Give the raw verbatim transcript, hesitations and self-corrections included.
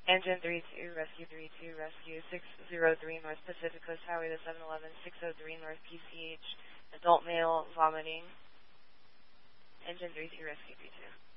Engine three two, Rescue three two, Rescue six zero three North Pacific Coast Highway, the seven eleven, six oh three North P C H, adult male vomiting. Engine three two, Rescue three two.